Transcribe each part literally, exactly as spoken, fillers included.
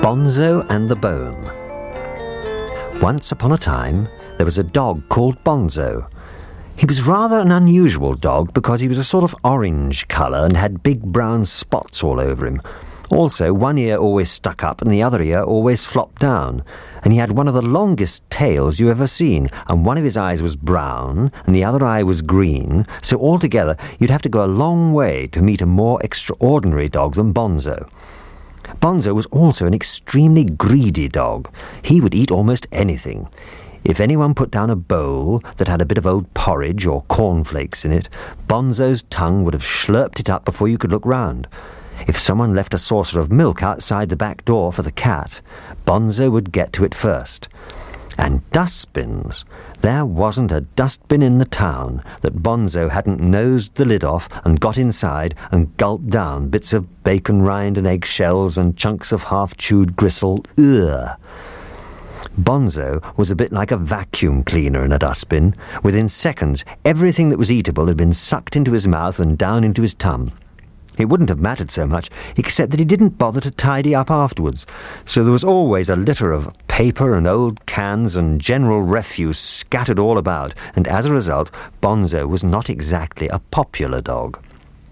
Bonzo and the Bone. Once upon a time, there was a dog called Bonzo. He was rather an unusual dog because he was a sort of orange colour and had big brown spots all over him. Also, one ear always stuck up and the other ear always flopped down. And he had one of the longest tails you ever seen, and one of his eyes was brown and the other eye was green, so altogether you'd have to go a long way to meet a more extraordinary dog than Bonzo. Bonzo was also an extremely greedy dog. He would eat almost anything. If anyone put down a bowl that had a bit of old porridge or cornflakes in it, Bonzo's tongue would have slurped it up before you could look round. If someone left a saucer of milk outside the back door for the cat, Bonzo would get to it first. And dustbins. There wasn't a dustbin in the town that Bonzo hadn't nosed the lid off and got inside and gulped down bits of bacon rind and eggshells and chunks of half-chewed gristle. Ugh! Bonzo was a bit like a vacuum cleaner in a dustbin. Within seconds, everything that was eatable had been sucked into his mouth and down into his tum. It wouldn't have mattered so much, except that he didn't bother to tidy up afterwards, so there was always a litter of paper and old cans and general refuse scattered all about, and as a result, Bonzo was not exactly a popular dog.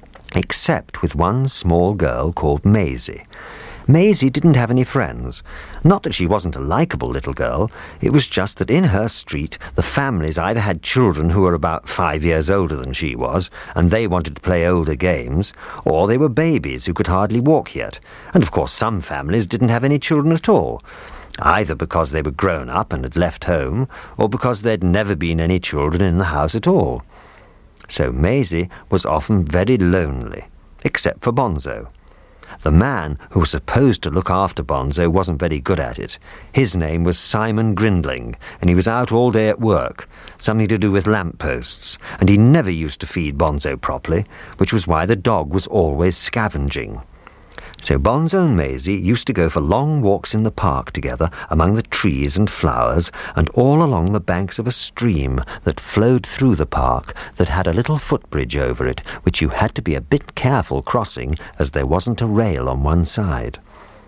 Except with one small girl called Maisie. Maisie didn't have any friends. Not that she wasn't a likeable little girl, it was just that in her street the families either had children who were about five years older than she was, and they wanted to play older games, or they were babies who could hardly walk yet, and of course some families didn't have any children at all, either because they were grown up and had left home, or because there'd never been any children in the house at all. So Maisie was often very lonely, except for Bonzo. The man who was supposed to look after Bonzo wasn't very good at it. His name was Simon Grindling, and he was out all day at work, something to do with lampposts, and he never used to feed Bonzo properly, which was why the dog was always scavenging. So Bonzo and Maisie used to go for long walks in the park together among the trees and flowers and all along the banks of a stream that flowed through the park that had a little footbridge over it, which you had to be a bit careful crossing as there wasn't a rail on one side.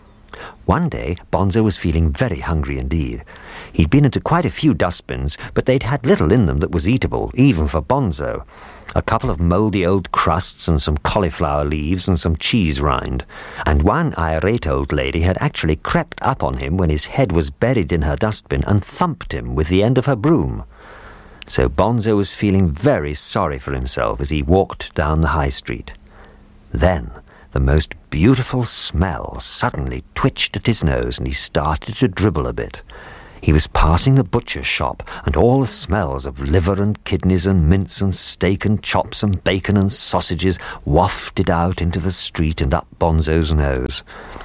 One day, Bonzo was feeling very hungry indeed. He'd been into quite a few dustbins, but they'd had little in them that was eatable, even for Bonzo. A couple of mouldy old crusts and some cauliflower leaves and some cheese rind. And one irate old lady had actually crept up on him when his head was buried in her dustbin and thumped him with the end of her broom. So Bonzo was feeling very sorry for himself as he walked down the high street. Then the most beautiful smell suddenly twitched at his nose and he started to dribble a bit. He was passing the butcher's shop, and all the smells of liver and kidneys and mince and steak and chops and bacon and sausages wafted out into the street and up Bonzo's nose.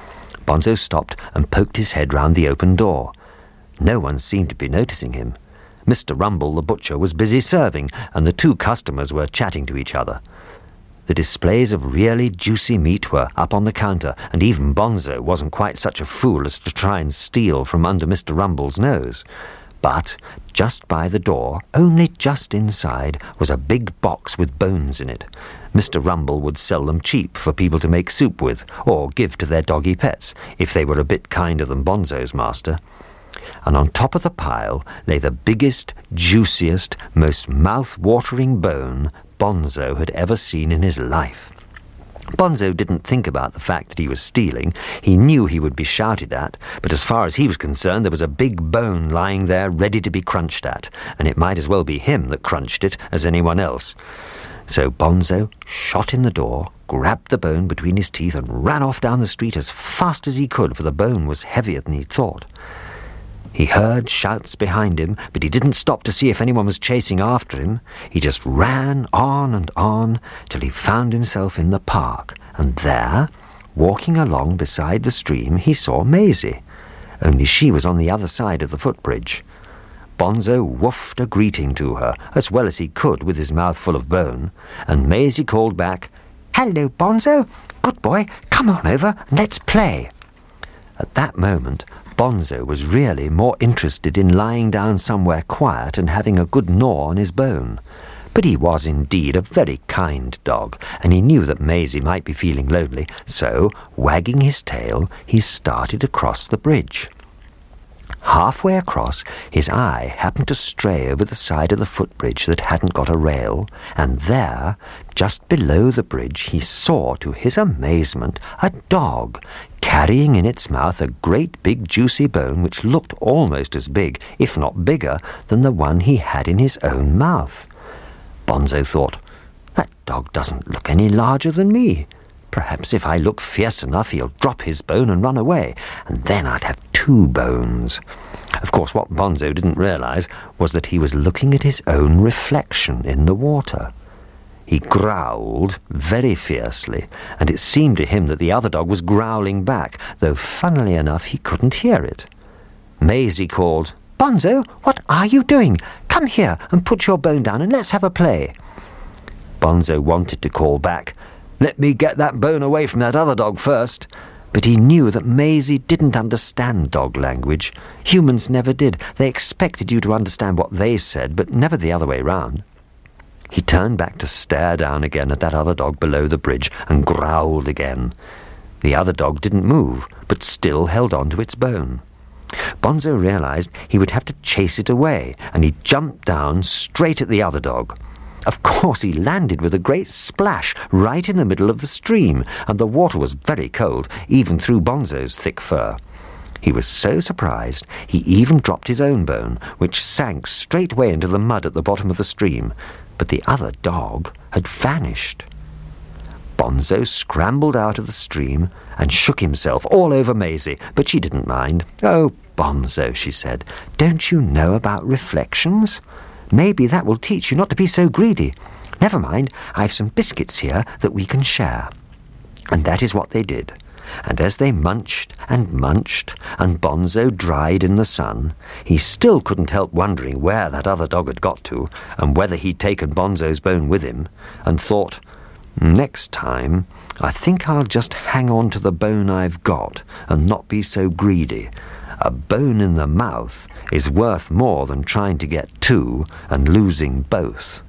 Bonzo stopped and poked his head round the open door. No one seemed to be noticing him. Mister Rumble, the butcher, was busy serving, and the two customers were chatting to each other. The displays of really juicy meat were up on the counter, and even Bonzo wasn't quite such a fool as to try and steal from under Mister Rumble's nose. But just by the door, only just inside, was a big box with bones in it. Mister Rumble would sell them cheap for people to make soup with, or give to their doggy pets, if they were a bit kinder than Bonzo's master. And on top of the pile lay the biggest, juiciest, most mouth-watering bone Bonzo had ever seen in his life. Bonzo didn't think about the fact that he was stealing. He knew he would be shouted at, but as far as he was concerned, there was a big bone lying there ready to be crunched at, and it might as well be him that crunched it as anyone else. So Bonzo shot in the door, grabbed the bone between his teeth, and ran off down the street as fast as he could, for the bone was heavier than he'd thought. He heard shouts behind him, but he didn't stop to see if anyone was chasing after him. He just ran on and on till he found himself in the park, and there, walking along beside the stream, he saw Maisie, only she was on the other side of the footbridge. Bonzo woofed a greeting to her, as well as he could with his mouth full of bone, and Maisie called back, "Hello, Bonzo. Good boy, come on over and let's play." At that moment, Bonzo was really more interested in lying down somewhere quiet and having a good gnaw on his bone. But he was indeed a very kind dog, and he knew that Maisie might be feeling lonely, so, wagging his tail, he started across the bridge. Halfway across, his eye happened to stray over the side of the footbridge that hadn't got a rail, and there, just below the bridge, he saw, to his amazement, a dog, carrying in its mouth a great big juicy bone which looked almost as big, if not bigger, than the one he had in his own mouth. Bonzo thought, "That dog doesn't look any larger than me. Perhaps if I look fierce enough he'll drop his bone and run away, and then I'd have two bones." Of course, what Bonzo didn't realize was that he was looking at his own reflection in the water. He growled very fiercely, and it seemed to him that the other dog was growling back, though funnily enough he couldn't hear it. Maisie called, "Bonzo, what are you doing? Come here and put your bone down and let's have a play." Bonzo wanted to call back, "Let me get that bone away from that other dog first." But he knew that Maisie didn't understand dog language. Humans never did. They expected you to understand what they said, but never the other way round. He turned back to stare down again at that other dog below the bridge and growled again. The other dog didn't move, but still held on to its bone. Bonzo realized he would have to chase it away, and he jumped down straight at the other dog. Of course, he landed with a great splash right in the middle of the stream, and the water was very cold, even through Bonzo's thick fur. He was so surprised, he even dropped his own bone, which sank straightway into the mud at the bottom of the stream, but the other dog had vanished. Bonzo scrambled out of the stream and shook himself all over Maisie, but she didn't mind. "Oh, Bonzo," she said, "don't you know about reflections? Maybe that will teach you not to be so greedy. Never mind, I've some biscuits here that we can share." And that is what they did. And as they munched and munched, and Bonzo dried in the sun, he still couldn't help wondering where that other dog had got to, and whether he'd taken Bonzo's bone with him, and thought, "Next time, I think I'll just hang on to the bone I've got, and not be so greedy. A bone in the mouth is worth more than trying to get two and losing both."